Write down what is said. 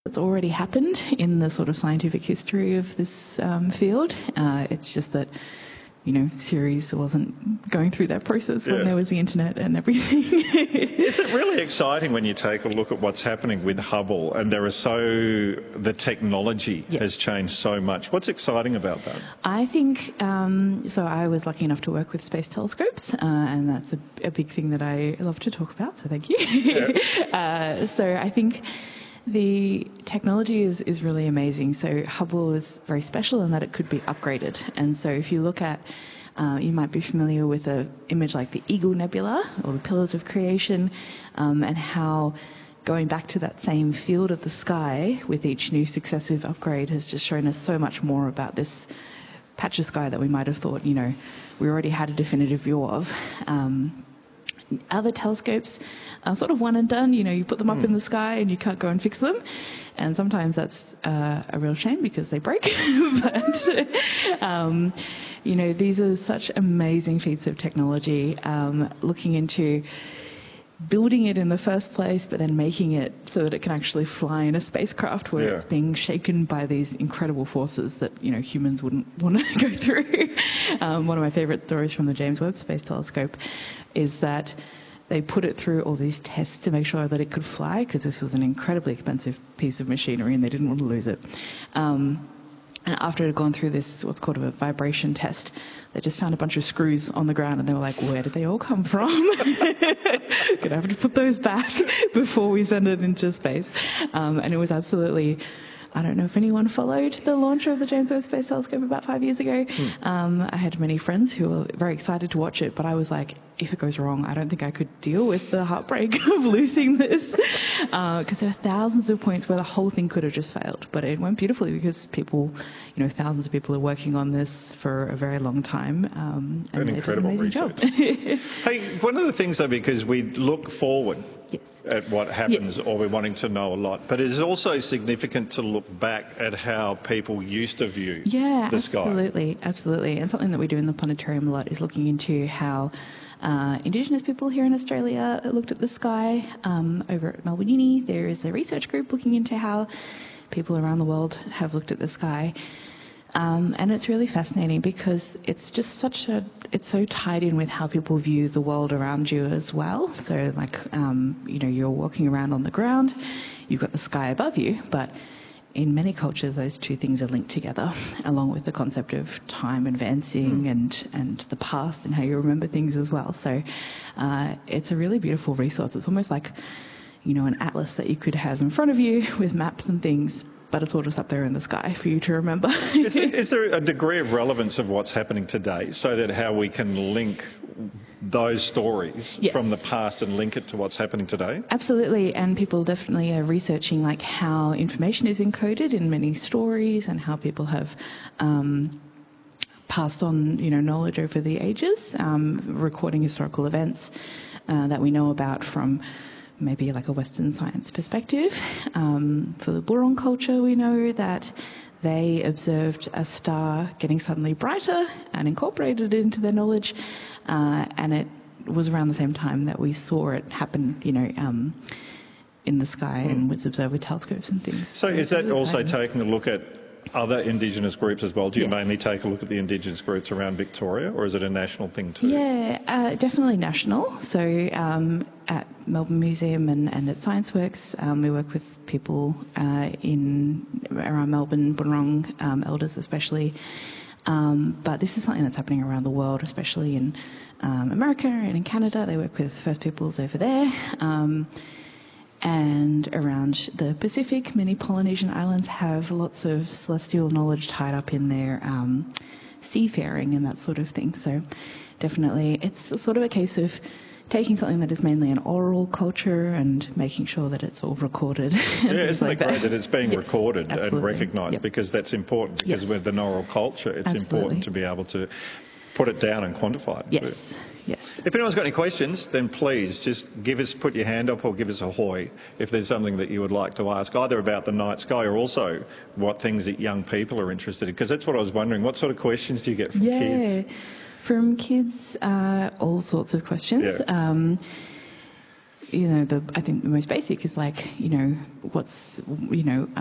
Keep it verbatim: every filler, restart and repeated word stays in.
It's already happened in the sort of scientific history of this um, field. Uh, it's just that, you know, Ceres wasn't going through that process when Yeah. there was the internet and everything. Is it really exciting when you take a look at what's happening with Hubble and there are so, the technology Yes. has changed so much? What's exciting about that? I think, um, so I was lucky enough to work with space telescopes, uh, and that's a, a big thing that I love to talk about, so thank you. Yeah. uh, so I think the technology is, is really amazing. So Hubble is very special in that it could be upgraded. And so if you look at, uh, you might be familiar with an image like the Eagle Nebula or the Pillars of Creation, um, and how going back to that same field of the sky with each new successive upgrade has just shown us so much more about this patch of sky that we might have thought, you know, we already had a definitive view of. Um, Other telescopes are sort of one and done. You know, you put them up mm. in the sky and you can't go and fix them. And sometimes that's uh, a real shame because they break. But, um, you know, these are such amazing feats of technology, um, looking into building it in the first place, but then making it so that it can actually fly in a spacecraft where yeah. it's being shaken by these incredible forces that, you know, humans wouldn't want to go through. Um, one of my favorite stories from the James Webb Space Telescope is that they put it through all these tests to make sure that it could fly, because this was an incredibly expensive piece of machinery and they didn't want to lose it. Um, and after it had gone through this, what's called a vibration test, they just found a bunch of screws on the ground and they were like, where did they all come from? Gonna have to put those back before we send it into space. Um, and it was absolutely, I don't know if anyone followed the launch of the James Webb Space Telescope about five years ago. Mm. Um, I had many friends who were very excited to watch it, but I was like, if it goes wrong, I don't think I could deal with the heartbreak of losing this. Because uh, there are thousands of points where the whole thing could have just failed. But it went beautifully because people, you know, thousands of people are working on this for a very long time. Um, and an they did an incredible amazing research. job. Hey, one of the things though, because we look forward yes. at what happens, yes. or we're wanting to know a lot, but it is also significant to look back at how people used to view yeah, the sky. Absolutely, absolutely. And something that we do in the planetarium a lot is looking into how uh, Indigenous people here in Australia looked at the sky. Um, over at Melbourne Uni, there is a research group looking into how people around the world have looked at the sky. Um, and it's really fascinating because it's just such a, it's so tied in with how people view the world around you as well. So like, um, you know, you're walking around on the ground, you've got the sky above you, but in many cultures, those two things are linked together, along with the concept of time advancing mm. and, and the past and how you remember things as well. So uh, it's a really beautiful resource. It's almost like, you know, an atlas that you could have in front of you with maps and things, but it's all just up there in the sky for you to remember. is, there, is there a degree of relevance of what's happening today so that how we can link those stories yes. from the past and link it to what's happening today? Absolutely, and people definitely are researching like how information is encoded in many stories and how people have um, passed on, you know, knowledge over the ages, um, recording historical events uh, that we know about from maybe like a Western science perspective. Um, for the Burong culture, we know that they observed a star getting suddenly brighter and incorporated it into their knowledge, uh, and it was around the same time that we saw it happen, you know, um, in the sky mm. and was observed with telescopes and things. So, so is that also exciting. Taking a look at other Indigenous groups as well? Do you yes. mainly take a look at the Indigenous groups around Victoria, or is it a national thing too? Yeah, uh, definitely national. So um, at Melbourne Museum and, and at ScienceWorks, um, we work with people uh, in around Melbourne, Burong, um, elders especially. Um, but this is something that's happening around the world, especially in um, America and in Canada. They work with First Peoples over there. Um, And around the Pacific, many Polynesian islands have lots of celestial knowledge tied up in their um, seafaring and that sort of thing. So definitely it's sort of a case of taking something that is mainly an oral culture and making sure that it's all recorded. Yeah, isn't like it great that. that it's being yes, recorded absolutely. and recognised yep. because that's important, because yes. with an oral culture it's absolutely. important to be able to put it down and quantify it. Yes. Yes. If anyone's got any questions, then please just give us, put your hand up or give us a hoy if there's something that you would like to ask, either about the night sky or also what things that young people are interested in. Because that's what I was wondering. What sort of questions do you get from yeah, kids? From kids, uh, all sorts of questions. Yeah. Um, you know, the I think the most basic is like, you know, what's, you know,